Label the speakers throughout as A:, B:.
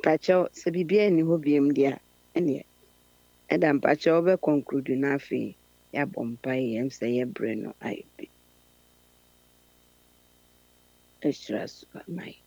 A: Pacho se bibia ni ho biem dia ene edam pacho be conclude na afi ya bompa yem se ye bre no aibi extras mai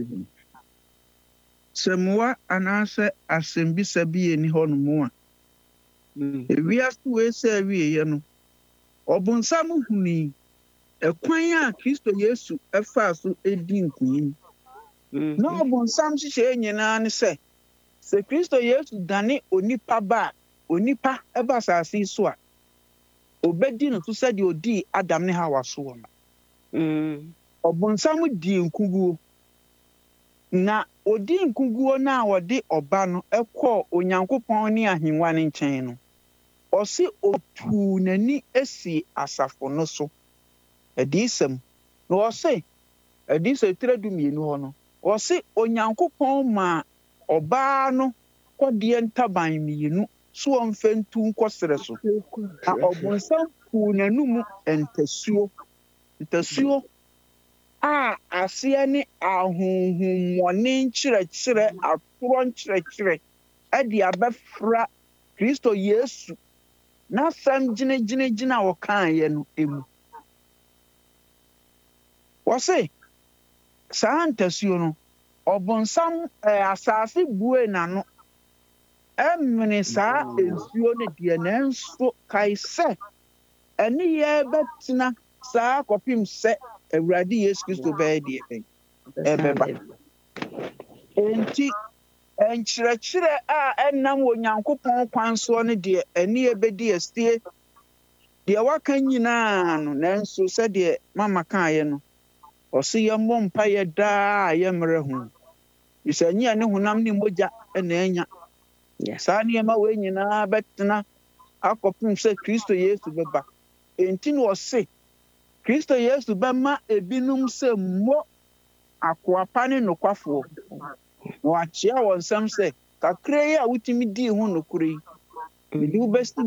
B: Semwa anase asembisa bi eni ho no mu a ewiase we se wiye no obonsam huni ekwan a Kristo Yesu efa so edi nkunim na obonsam hye nyina ne se Kristo Yesu dane onipa ba onipa eba asase so a obedi no to se de odi Adam ne Hawa so no obonsam di nkuguo na odi nkuguo na wode oba no ekọ Onyankopɔn ne ahengua ne nkyɛn no ɔse otu nani esi asafo no so adisem na ɔse adisem tredu mienu hɔ no ɔse Onyankopɔn ma ɔbaa no kɔdeɛ ntaban mienu so ɔmfentu nkɔsrɛ so na ɔbonsam tu nanum ntasuo a aseɛ ne ahonhommɔne nkyerɛkyerɛ atorɔ nkyerɛkyerɛ ɛde abɛfra Kristo Yesu n'asɛm gyina wɔkaeɛ no emu. Wɔse saa ntasuo no ɔbonsam asase bue n'ano ɛmene saa nsuo no deɛ nanso kae sɛ ɛne yɛ bɛtena saa kɔpem sɛ Awurade Yesu Kristo bɛyɛ deɛ ɛbɛba. Enti nkyerɛkyerɛ a ɛnam Onyankopɔn kwan soɔ no deɛ ɛne yɛ bɛdi asie deɛ waka nyinaa no nanso sɛdeɛ mama kaeɛ no ɔse yɛmmɔ mpaeɛ daa a yɛmmerɛ ho bisɛ nyɛ ne honam ne mogya na anya saa nneɛma wei nyinaa bɛtena akɔpem sɛ Kristo Yesu bɛba. Enti na ɔse Kristo Yesu bɛma ebinom sɛ mmɔ akoapa ne nokwafoɔ na wakyea wɔn nsɛm sɛ kakra yi a wotumi dii ho nokore yi mede wobɛsi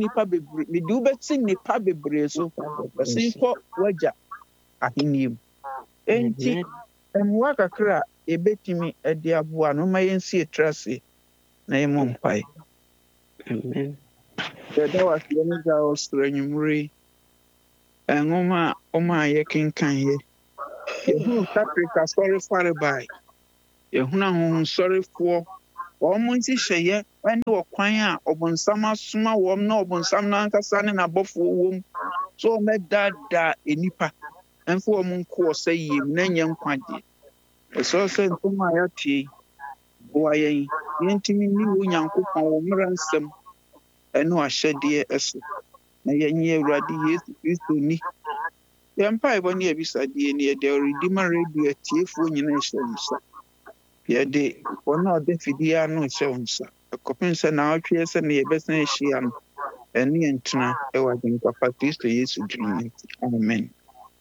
B: nnipa bebree so ɔse kɔ wagya ahenni mu. Enti mmoa kakra a ebetumi de aboa no ma yɛnsie trase na yɛmmɔ mpae.
A: Amen.
B: Yɛda wase ne gya ɔsoro anwummere nwoma a ɔma a yɛkenkan yɛ yɛhunu Patrick asɔre farebae yɛhunu ahohonsɔrefoɔ wɔn nhyehyɛeɛ ne ɔkwan a ɔbonsam asoma wɔn na ɔbonsam n'ankasa ne n'abɔfoɔ wɔ mu so wɔmɛdaadaa nnipa ɛmfa wɔn nkɔ ɔsɛ yie mu na nyɛ nkwagye. Ɛsɛ sɛ ntoma a yɛatie boa yɛntumi nni Onyankopɔn wɔ mmara nsɛm ɛne ahyɛdeɛ so na yɛnyɛ Awurade Yesu Kristo ni. Yɛn mpaebɔ ne yɛbisadeɛ ne yɛde Ɔredima Radio atiefoɔ nyinaa hyɛ wo nsa. Yɛde wɔn a ɔda fidie ano hyɛ wo nsa. Ɛkɔpem sɛ naawɔtwe sɛ ne yɛbɛsan ahyia no ɛne yɛntena ɛwɔ Agyenkwa Kristo Yesu din mu. Amen.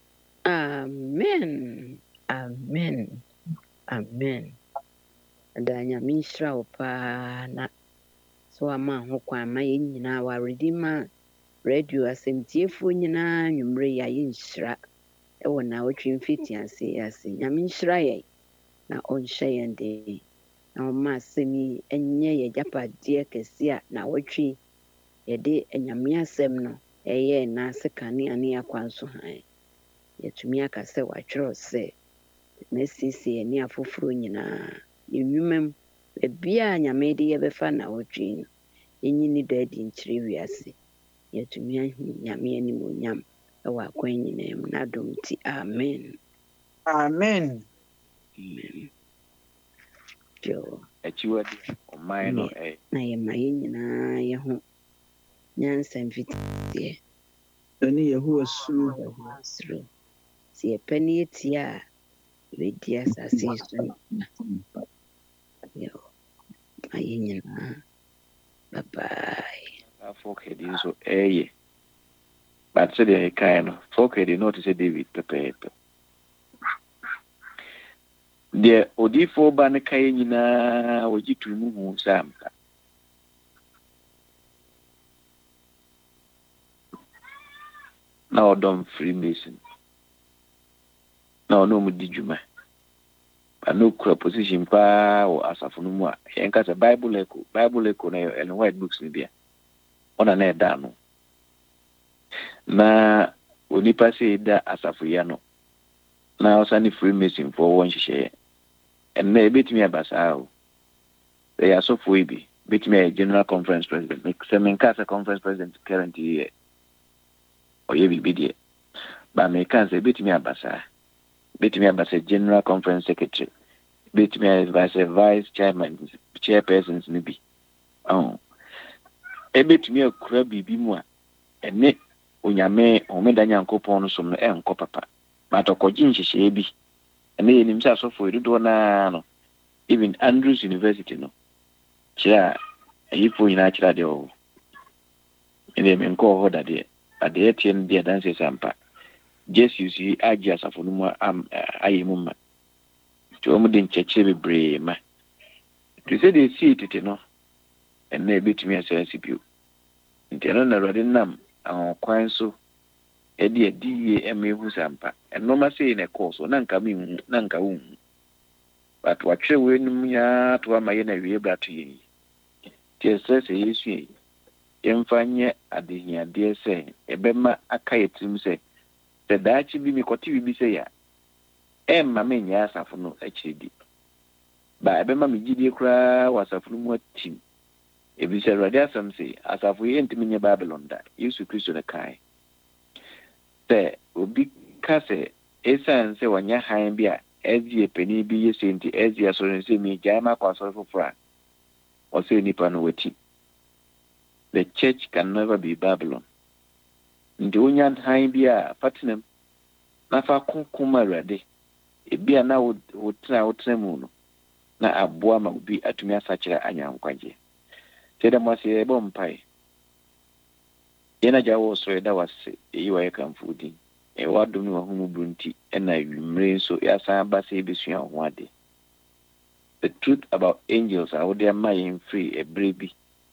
A: Amen. Amen. Amen. Da nyame nhyira wo paa na so ama ho kwan ma yɛn nyinaa wɔ Ɔredima Radio asɛmtiefoɔ nyinaa nwummere yɛ ayɛ nhyira ɛwɔ naawɔtwe mfitiase ase. Nyame nhyira yɛn na ɔnhyɛ yɛn den na ɔma asɛm yi ɛnyɛ yɛ gyapadeɛ kɛse a naawɔtwe yɛde anyame asɛm no ɛyɛ naase kanea ne akwan so han yɛtumi aka sɛ watwerɛ sɛ na siesie yɛne afoforɔ nyinaa yɛnnwuma mu baabiaa nyame de yɛbɛfa naawɔtwe no ɛnyini da adi nkyerɛ wiase yɛtumi ahu nyame animuonyam ɛwɔ akwan nyinaa mu na adom nti amen.
B: Amen.
A: Amen.
C: Achiwadi ɔman no
A: na yɛma yɛn nyinaa yɛho nyansa mfitiaseɛ
B: ɛne Yehowa suro
A: sɛ yɛpɛ ne yɛtie a yɛbɛdi asase yi so ma yɛn nyinaa bye-bye.
C: Fɔkɛdi nso ɛyɛ but sɛdeɛ yɛkae no fɔkɛdi na ɔte sɛ David pɛpɛɛpɛ deɛ odiyifoɔ ba no kae nyinaa wɔgye to mu hu sɛ ampa na ɔdɔm Freemason na ɔno mu di dwuma no kura position pa o asafo no mu a yenka se Bible echo na Ellen White books ni bia ona na eda no na onipa se da asafo ya no na osani Freemason for won hihye and na ebetimi abasa o they are so for ibi betimi a general conference president make semen kasa conference president currently o ye bi die ba me kan se betimi abasa general conference secretary betimi a vice chairpersons ni bi ebetimi akura bibi mu a ene onyame omedanya nkopon no som no enko papa matokogye nhyehyɛ bi ene yenim sɛ asofo edodo na no even Andrews University no kyerɛ ayifo nyina kyerɛ de o ene me nko ho dade ade etie no de danse sampa Jesus yi agye asafo no mu ayemu ma to mu de nkyekye bebree ma to say de see tete no ene ebetumi asase bio nteno na rode nam kwan so edi emehu sampa enoma sei na course na nka mi na nka wu but watwe wenum ya to amaye na wie brato yi tiese se yesu yemfanye adehiade se ebema aka yetim se daachi bi mi koti bi se ya emma me nya asafo no akiridi ba ebema me gidie kura wasafo mu atim ebi se rade asam se asafo ye ntimi nye Babylon da Yesu Kristo na kai se obi ka se esan se wanya han bi a ezi epeni bi ye senti ezi asoro se mi jaima kwa asoro fofora o se nipa no wati. The church can never be Babylon. Ndi onya han bi a fatinam na fa konkoma rade ebi a na wotra mu no na aboa ma obi atumi asakira anyankwaje. Teda mwasi ebo mpai yena jawo so eda wase eyiwa ye kamfudi e wadum no humu brunti ena yumre so ya san ba se besua ho ade. The truth about angels are they am free a brebi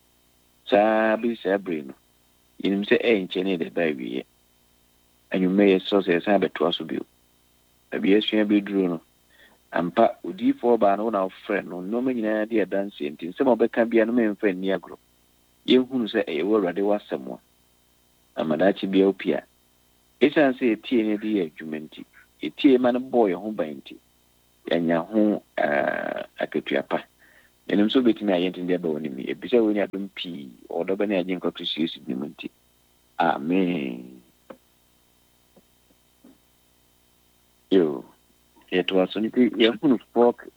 C: sa bi se breno yinim se enche de ba wiye anyume so se san beto aso bio abi esua bi duro no ampa odi for ba no na friend no manyina de dance ntin se mo beka bia no memfa ni agro yehunu se e wurade wasemo amadachi bia opia esan se etie ne de adwumenti etie man boy ho banti yanya ho akatuapa enim so betimi ayenti de ba woni mi ebisa woni adom pi odo ba ne agyen kwa Kristo Yesu dimenti amen. Yo it was only you folk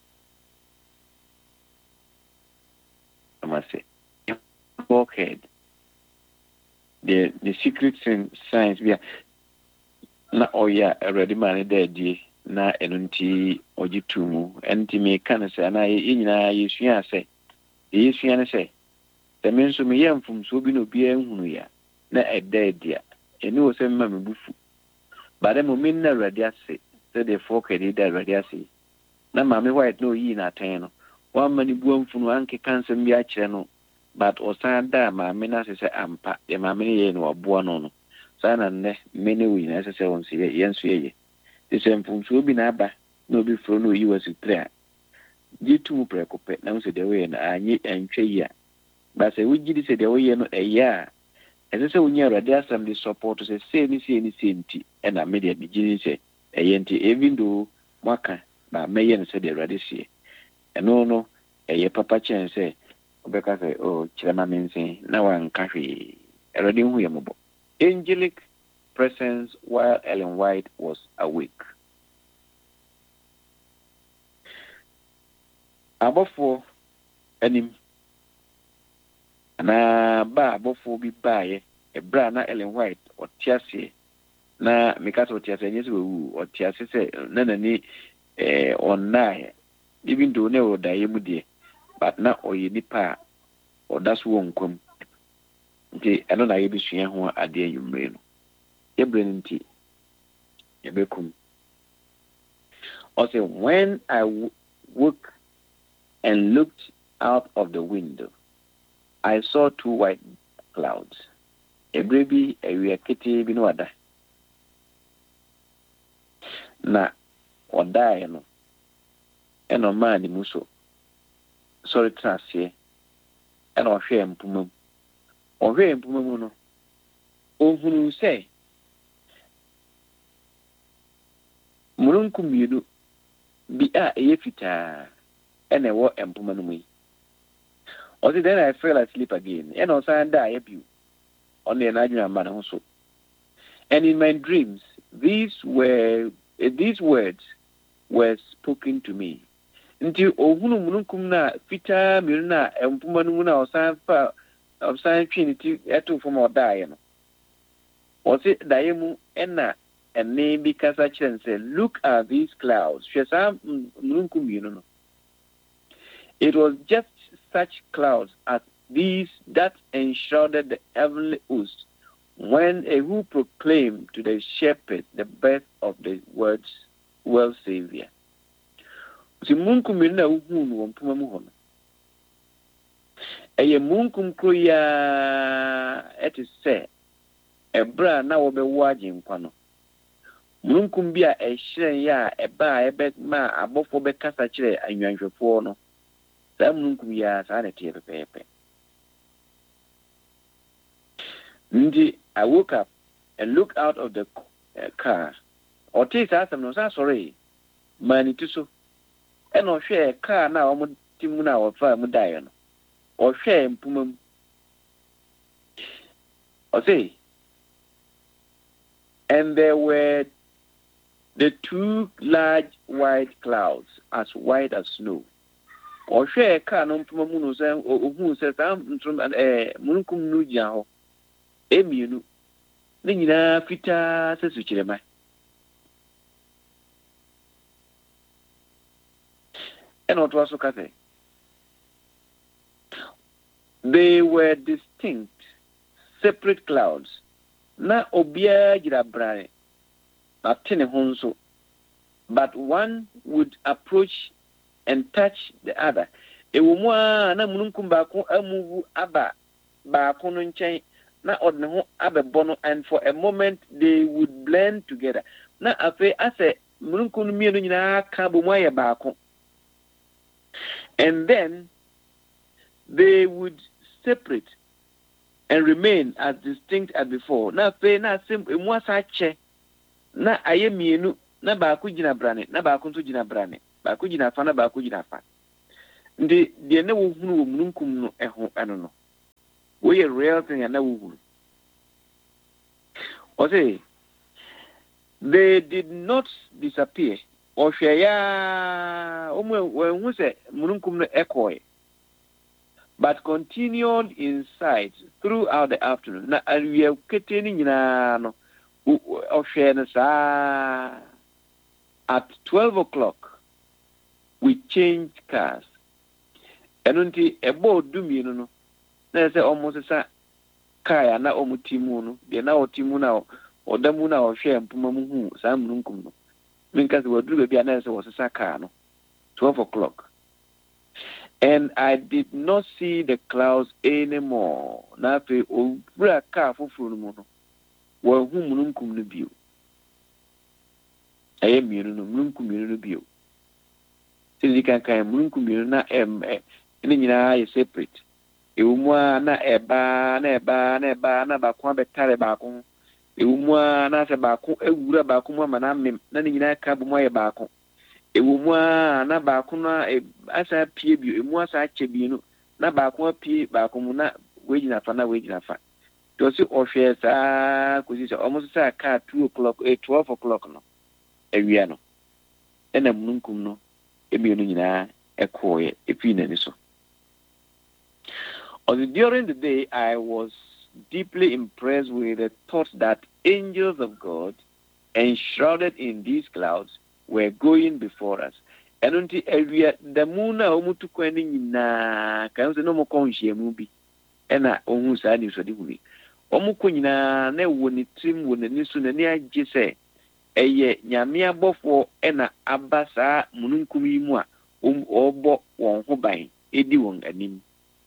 C: I must say folk head the secret science we are na oya already man there na enunti ojitumu enti me kan say na yinyina yesua say yesua ne say the men so me yamfum so bi no bia nhunu ya na edadia eni wo say ma me bufu bare mo min na already ase so the folk head that already ase na mama white no yi na tan no one mani buamfunu anke kansem bi a kire no but osan da mama na se ampa de mama ne ye no obo no sana ne mene wi na se won se ye nso ye the same fun so bi na aba no bi fro no yi wasi tra jitu prekope na so de we na anyi antwe yi a ba se wugidi se de we no eya ese se unya rade asam de support se ni senti e na media bi gini se eyenti even though mwaka ba meye no se de rade sie eno no eye papa chen se obeka se o chirama mense na wanka hwe rade hu ye mobo angelic presence while Ellen White was awake. Abofo anim na ba abofo bi baaye ebra na Ellen White otiase na mekato otiase nyese wu otiase se na nani onnae even though ne odaye mu de but na oyi nipa odaso wonkom nti eno na ye bisua ho ade ayumre no Ebrenti Ebekum. Also, when I woke and looked out of the window, I saw two white clouds. Ebrebi ewiakete binwada. Na odaye no. ɛna ɔmaa ne mu so sɔre tena aseɛ ɛna ɔhwɛɛ mpoma mu ɔhwɛɛ mpoma mu no ohunu sɛ mununkum mmienu bi a ɛyɛ fitaa ɛna ɛwɔ mpoma no mu yi ɔsi then I fell asleep again ɛna ɔsan da ayɛ bio ɔno yɛ n'adwene amba ne ho so and in my dreams these words were spoken to me nti ohunu mununkum na fitaa mmienu na mpoma no mu na ɔsan twe ne ti ɛto fam ɔdaeɛ no ɔsi daeɛ mu ɛna ɛne bi kasa kyerɛ sɛ look at these clouds hwɛ saa mununkum mmienu no it was just such clouds as these that enshrouded the heavenly host when who proclaimed to the shepherd the birth of the world Savior. Si munkum mmienu na wohuu no wɔ mpoma mu hɔ no ɛyɛ munkum koro yaa ɛte sɛ ɛberɛ a na wɔbɛwɔ agyenkwa no mununkum bi a ɛhyerɛn yɛ a ɛbaa ɛbɛma abɔfoɔ bɛkasa kyerɛ anwanhwɛfoɔ no saa mununkum yaa saa na ɛteɛ pɛpɛɛpɛ nti I woke up and looked out of the car ɔtee saa asɛm no saa sɔree maa ne ti so ɛna ɔhwɛɛ car na wɔn ti mu na wɔfaa mu daeɛ no ɔhwɛɛ mpoma mu ɔsɛ and there were the two large white clouds as white as snow ɔhwɛɛ car no mpoma mu no sɛ ohuu sɛ saa mununkum no gyina hɔ emienu ne nyinaa fitaa sɛ sukyerɛma ɛna ɔtoa so ka sɛ they were distinct separate clouds na obiara gyina brane na te ne ho nso but one would approach and touch the other ɛwɔ mu a na mununkum baako amuvu aba baako no nkyɛn na ɔde ne ho abɛbɔ no and for a moment they would blend together na afei asɛ mununkum no mmienu nyinaa ka bɔ mu ayɛ baako and then they would separate and remain as distinct as before na afei na asɛm emu asa akyɛ na ayɛ mmienu na baako gyina brane na baako nso gyina brane baako gyina afa na baako gyina afa nti deɛ na wohunu wɔ mununkum no ɛho ɛno no woyɛ real thing na wohunu ɔsɛ they did not disappear ɔhwɛ ya wɔhu sɛ mununkum no ɛkɔɛ but continued in sight throughout the afternoon na awia ketee no nyinaa no ɔhwɛ no saa at 12 o'clock we changed cars ɛno nti ɛbɔɔ dumienu no na sɛ ɔmo sesa kaa na ɔmo ti mu no deɛ na ɔti mu na ɔda mu na ɔhwɛ mpoma mu hu saa mununkum no minka sɛ waduru baabi a na sɛ wɔsesa kaa no 12 o'clock and I did not see the clouds anymore na afei owura kaa foforɔ no mu no wɔahu mununkum no bio ɛyɛ mmienu no mununkum mmienu no bio sɛ di kankan mununkum mmienu na ne nyinaa yɛ separate ɛwɔ mu a na ɛbaa na baako abɛtare baako ho ɛwɔ mu a na sɛ baako awura baako mu ama na amem na ne nyinaa ka bɔ mu ayɛ baako ɛwɔ mu a na baako no asa pie bio ɛmu asa akyɛ bienu na baako apie baako mu na wɔgyina fa na wɔgyina fa nti ɔsi ɔhwɛ saa kɔsi sɛ ɔmo sɛ kaa 12 o'clock no awia no ɛna mununkum no mmienu nyinaa ɛkɔɔyɛ ɛfii n'ani so. During the day, I was deeply impressed with the thought that angels of God, enshrouded in these clouds, were going before us. And until the moon, Omutu Kwenina, can say no more conscious movie. And I almost had you so the Omukunina, ne woni trim woni nisun and near Jesse, a ye Yamia Bofo, and a Abasa, Mununkumi Mua, Obo, one Hobain, Ediwong and him.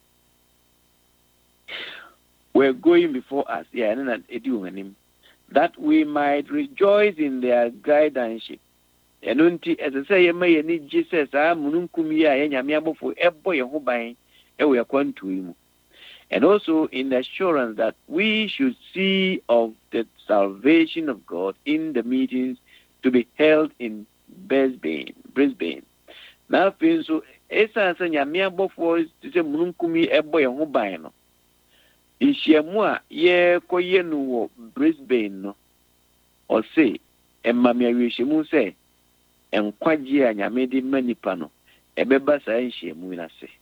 C: Were going before us, that we might rejoice in their guardianship. ɛno nti ɛsɛ sɛ yɛma yɛni gye sɛ saa mununkum yi a yɛ nyame abɔfo ɛbɔ yɛn ho ban ɛwɔ yɛkwantuo yi mu. And also in the assurance that we should see of the salvation of God in the meetings to be held in Brisbane. Now, so esa sɛ nyame abɔfo te sɛ mununkum yi ɛbɔ yɛn ho ban no. Nhyiamu a yɛkɔyɛ no wɔ Brisbane no, ɔse ɛma me awiehyiamu sɛ nkwagye a nyame de ma nipa no ɛbɛba saa nhyiamu no ase.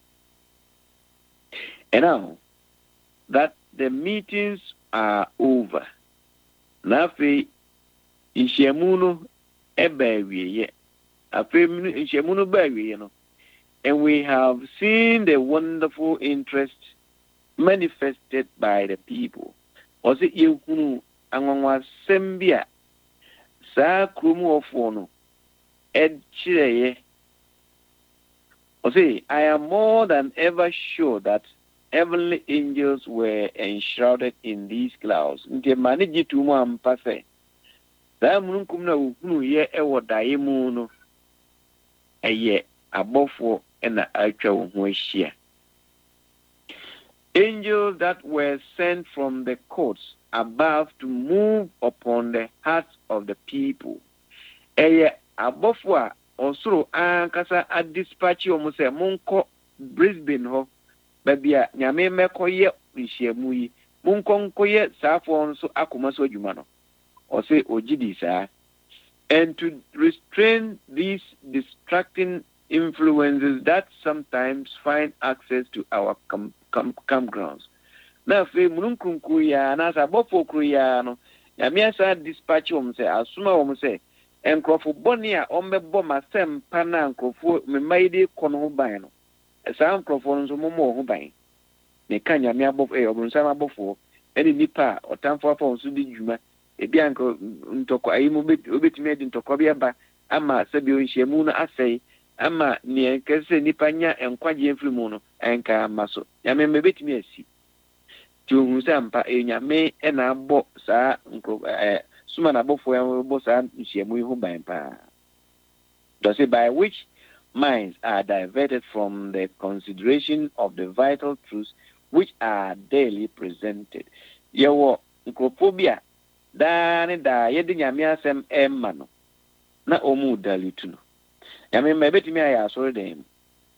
C: And now that the meetings are over, na afei nhyiamu no ɛba awieɛ. Afei nhyiamu no ba awieɛ no, and we have seen the wonderful interest manifested by the people. Ɔse yɛhunu anwanwasɛm bi a saa kurom wɔfoɔ no ɛkyerɛeɛ. Ɔse, I am more than ever sure that heavenly angels were enshrouded in these clouds. Nti ma ne gye to mu ampa sɛ saa mununkum na wohunu yɛ ɛwɔ daeɛ mu no ɛyɛ abɔfoɔ ɛna atwa wo ho ahyia. Angels that were sent from the courts above to move upon the hearts of the people. Ɛyɛ abɔfoɔ a ɔsoro ankasa adispatch wɔn sɛ monkɔ Brisbane hɔ baabi a nyame mɛkɔyɛ nhyiamu yi, monkɔnkɔyɛ saafoɔ nso akoma so adwuma no. Ɔse ogyi di saa. And to restrain these distracting influences that sometimes find access to our campgrounds. Na afei mununkunku ya na sa bɔfo kru ya no nyame asa dispatch wɔn sɛ asoma wɔn sɛ nkrɔfo bɔne a ɔmbɛbɔ masɛm pa na nkrɔfo memaide kɔ no ho ban no saa nkrɔfo no nso mommɔ ho ban. Meka nyame abɔfo ɔbonsam abɔfo ɛne nipa a ɔtamfo afa wɔn so di dwuma ebi anka ntɔkwa ayi mu obetumi adi ntɔkwa bi aba ama sɛbi onhyiamu no asɛe ama ne kɛse nipa nya nkwagye mfiri mu no enka ama so nyame mbetumi asi ti ohun sɛ ampa nyame ɛna abɔ saa suma na abɔfo ɛbɔ saa nhyiamu yi ho ban pa. Does it by which minds are diverted from the consideration of the vital truths which are daily presented. Yɛwɔ nkurɔfoɔ bi a daa ne daa yɛde nyame asɛm ɛma no na ɔmu dalitu no. Nyame ma ebetumi ayɛ asɔre dan mu,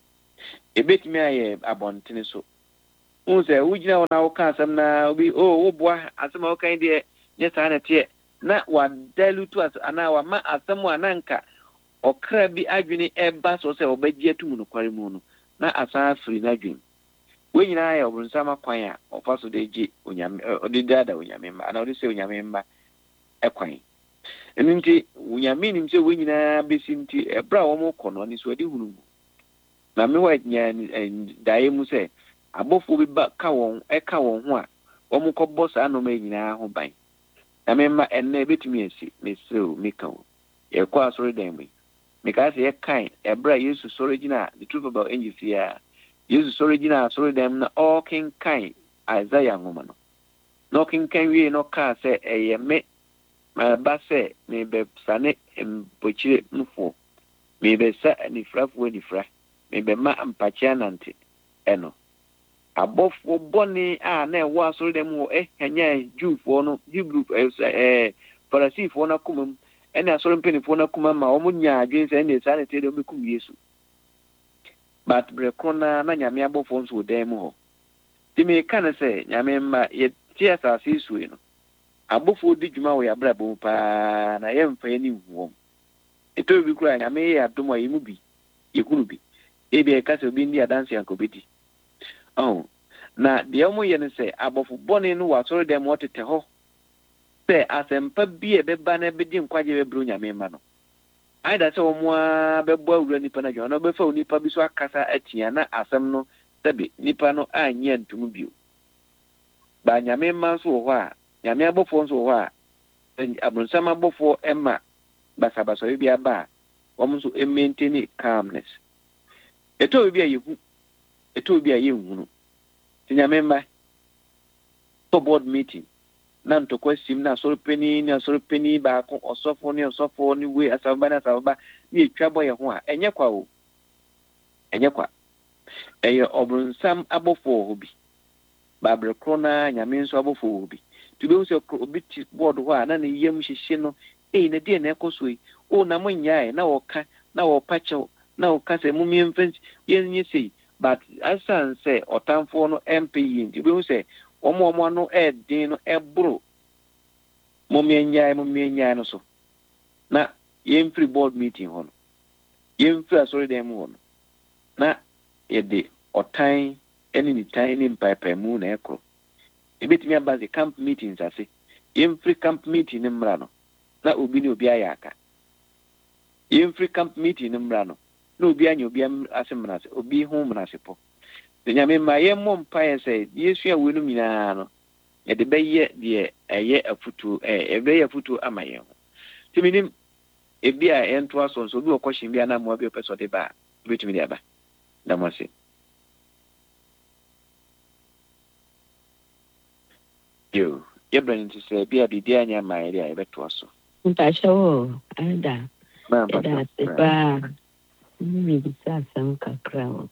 C: ebetumi ayɛ abɔntene so. Wo sɛ wogyina wo na woka asɛm na obi woboa asɛm a wokan deɛ nyɛ saa na teɛ na wadalutu anaa wama asɛm a nanka ɔkra bi adwene ɛba so sɛ ɔbɛgye atum no kware mu no na asan afiri n'adwene. We nyinaa yɛ ɔbonsam akwan a ɔfa so de gye onyame ɔde dada onyame mma anaa ɔde sɛ onyame mma ɛkwan. Ɛno nti onyame nim sɛ we nyinaa besi nti ɛbra a wɔn kɔ no ne so ɔde hunu mu. Na me wa nya daeɛ mu sɛ abɔfo bi ba ka wɔn ho a wɔn kɔbɔ saa nɔɔma nyinaa ho ban. Na me mma ɛnna ebetumi asi mesrew meka wo. Yɛkɔ asɔre dan mu. Meka sɛ yɛkan ɛbra Yesu sɔre gyina the truth about angels here. Yesu sɔre gyina asɔre dan mu na ɔkenkan Isaiah nwoma no. Na ɔkenkan wie no kaa sɛ ɛyɛ me ba sɛ mebɛsane mpɔkyire nofo. Mebɛsa anifrafoɔ anifra. Mebɛma mpakye anante ɛno. Abɔfoɔ bɔne a na ɛwɔ asɔre dan mu wɔ ɛhanya Jewfoɔ no Hebrew Farisifoɔ no akoma mu ɛne asɔre mpanimfoɔ no akoma ma wɔn nya adwene sɛ ɛne saa na ɛte dɛ wɔbɛkum Yesu. But brɛko na nyame abɔfoɔ nso wɔ dan mu hɔ. Nti meka no sɛ nyame mma yɛte asase yi so yi no abɔfoɔ di dwuma wɔ yɛabrabɔ mu paa na yɛmfa yɛni nhu wɔm. Ɛtɔ bi koraa nyame yɛ adom a yɛmu bi yɛhunu bi ebi ɛka sɛ obi ndi adanse anka obɛdi. Na deɛ wɔn yɛ no sɛ abɔfo bɔne no wɔ asɔre dan mu ɔtetɛ hɔ sɛ asɛmpa bi a ɛbɛba na ɛbɛdi nkwagye bɛbrɛ nyame mma no. Aida sɛ wɔn a bɛbɔ awura nipa no adwuma na ɔbɛfa wo nipa bi so akasa atia na asɛm no sɛbi nipa no anyɛ ntom bio. Ba nyame mma nso wɔ hɔ a nyame abɔfoɔ nso wɔ hɔ a abonsam abɔfoɔ ɛma basabasa bi aba a wɔn nso maintain calmness. Ɛtɔ bi a yɛhu ɛtɔ bi a yɛnhunu. Ti nyame mma to board meeting na ntokwa sim na asɔre panyin baako ɔsɔfo ne we asababa ne etwa bɔ yɛ ho a ɛnyɛ kwa o ɛnyɛ kwa ɛyɛ ɔbronsam abɔfo ho bi babre kro na nyame nso abɔfo ho bi tube wo sɛ obi ti board hɔ a na ne yam hyehye no na die na ɛkɔ so yi o na monyae na wɔka na wɔpa kyɛw na wɔka sɛ mo miɛmfa yɛnyɛ sei but asan sɛ ɔtamfoɔ no ɛmpɛ yi nti wobɛhu sɛ ɔmo ano ɛden no ɛboro momiɛnyae no so na yɛmfiri board meeting hɔ no yɛmfiri asɔredan mu hɔ no na yɛde ɔtan ɛne ne tan ne mpaapaemu na ɛkorɔ ebɛtumi aba sɛ camp meetings ase yɛmfiri camp meeting ne mmra no na obi ne obi ayɛ aka yɛmfiri camp meeting ne mmra no na obi anya obi ase mmenase obi ho mmenase pɔ sɛ nyame ma yɛmmɔ mpaeɛ sɛ yɛsua wei no nyinaa no yɛde bɛyɛ deɛ ɛyɛ afutuo ama yɛn ho nti menim ebi a yɛntoa so nso obi wɔ kɔhyɛn bi a na mmoa bi ɔpɛ sɛ ɔde ba a obɛtumi de aba da mo ase yo yɛbrɛ no nti sɛ bi a biribi anyɛ ama yɛde a yɛbɛtoa so
A: mpakyɛ wɔ ada ɛda ase paa mmebisa asɛm kakra wɔ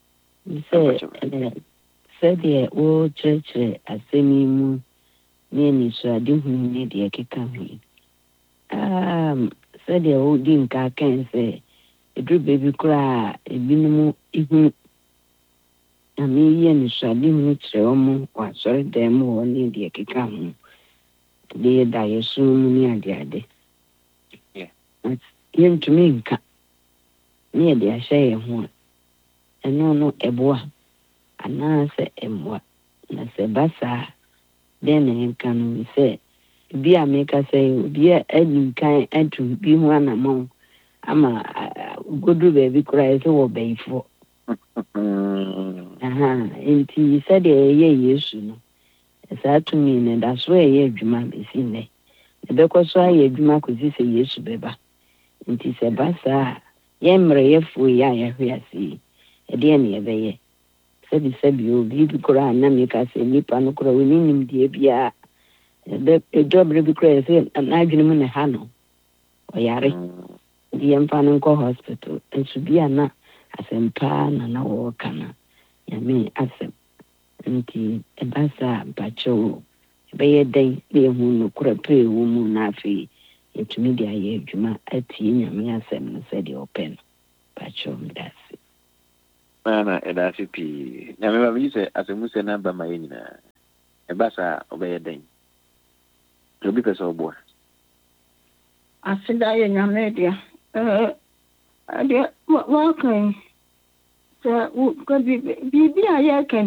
A: sɛ sɛdeɛ wɔkyerɛkyerɛ asɛm yi mu ne anisoade hunu ne deɛ keka ho yi sɛdeɛ wodi nka kan sɛ ɛduru baabi koraa a ebinom ihu ame yi anisoade hunu kyerɛ wɔn wɔ asɔredan mu wɔ ne deɛ keka ho de yɛda yɛso mu ne adeade yɛntumi nka ne yɛde ahyɛ yɛn ho a ɛno no ɛboa anaasɛ ɛmmoa na sɛ ba saa dɛn na yɛnka no sɛ bi a meka sɛ obi a adi nkan atu bi ho anamɔ ama goduru baabi koraa yɛ sɛ wɔ bɛyifoɔ nti sɛdeɛ ɛyɛ yesu no saa tumi no da so ɛyɛ adwuma bɛsi nnɛ ɛbɛkɔ so ayɛ adwuma kɔsi sɛ yesu bɛba nti sɛ ba saa yɛmmerɛ yɛfoɔ yi a yɛhwe ase yi ɛdeɛ ne yɛbɛyɛ sɛbi obi bi koraa na meka sɛ nnipa no koraa wɔne nimdeɛ biaa ɛdɔberɛ bi koraa sɛ n'adwene mu ne ha no ɔyare nti yɛmfa no nkɔ hospital nso bi a na asɛm paa na wɔɔka no nyame asɛm nti ɛba saa mpakyɛw ɛbɛyɛ dɛn na yɛhu nokora pɛ wɔ mu na afei yɛtumi de ayɛ adwuma atie nyame asɛm no sɛdeɛ ɔpɛ no mpakyɛw mdase
C: na ɛda ase pii nyame ba megye sɛ asɛmu sɛ no aba ma yɛ nyinaa ɛba saa ɔbɛyɛ dɛn obi pɛ sɛ ɔboa
D: aseda yɛ nyame dea ɛdeɛ wɔka yi sɛ biribi a yɛka